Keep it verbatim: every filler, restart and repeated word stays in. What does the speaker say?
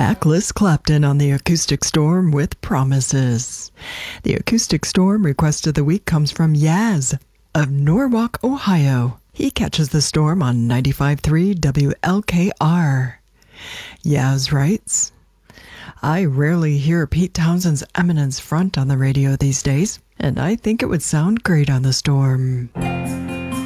back, Liz Clapton on the Acoustic Storm with Promises. The Acoustic Storm request of the week comes from Yaz of Norwalk, Ohio. He catches the storm on ninety-five point three W L K R. Yaz writes, I rarely hear Pete Townshend's Eminence Front on the radio these days, and I think it would sound great on the storm.